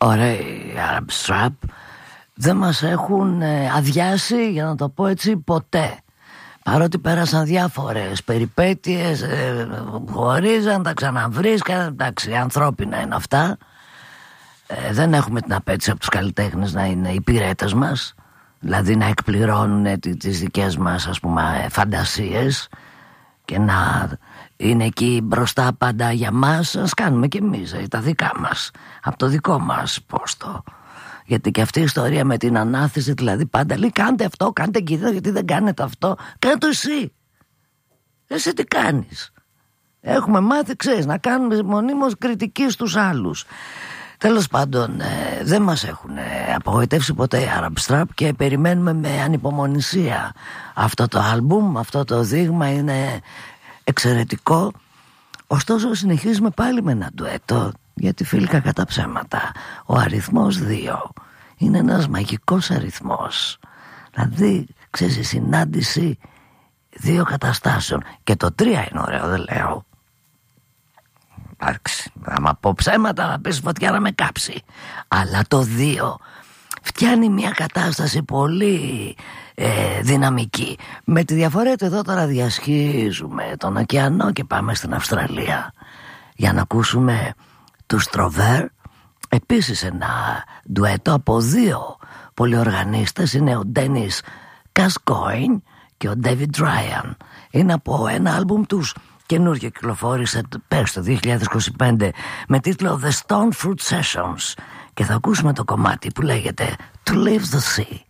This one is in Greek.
ωραίοι Arab Strap δεν μας έχουν αδειάσει, για να το πω έτσι, ποτέ. Παρότι πέρασαν διάφορες περιπέτειες, χωρίζαν, τα ξαναβρίσκαν, εντάξει, ανθρώπινα είναι αυτά. Δεν έχουμε την απέτηση από τους καλλιτέχνες να είναι υπηρέτες μας, δηλαδή να εκπληρώνουν τις δικές μας, ας πούμε, φαντασίες και να είναι εκεί μπροστά πάντα για μας. Ας κάνουμε κι εμείς τα δικά μας, από το δικό μας πόστο. Γιατί και αυτή η ιστορία με την ανάθεση, δηλαδή πάντα λέει κάντε αυτό, κάντε εκείνο, γιατί δεν κάνετε αυτό. Κάνε το εσύ. Εσύ τι κάνεις? Έχουμε μάθει, ξέρεις, να κάνουμε μονίμως κριτική στους άλλους. Τέλος πάντων, δεν μας έχουν απογοητεύσει ποτέ οι Arab Strap και περιμένουμε με ανυπομονησία αυτό το άλμπουμ, αυτό το δείγμα είναι εξαιρετικό. Ωστόσο συνεχίζουμε πάλι με ένα ντουέτο, γιατί φίλοι, κακά τα ψέματα, ο αριθμός 2 είναι ένας μαγικός αριθμός. Δηλαδή, ξέρεις, η συνάντηση δύο καταστάσεων. Και το 3 είναι ωραίο, δεν λέω. Εντάξει, άμα πω ψέματα θα πέσει φωτιά να με κάψει. Αλλά το 2 φτιάνει μια κατάσταση πολύ δυναμική. Με τη διαφορά ότι εδώ τώρα διασχίζουμε τον ωκεανό και πάμε στην Αυστραλία για να ακούσουμε τους Τροβέρ. Επίσης ένα ντουέτο από δύο πολυοργανίστες, είναι ο Ντένις Κασκόιν και ο Ντέιβιντ Ράιαν. Είναι από ένα άλμπουμ τους καινούργιο, κυκλοφόρησε πέρσι το 2025 με τίτλο The Stone Fruit Sessions και θα ακούσουμε το κομμάτι που λέγεται To Leave the Sea.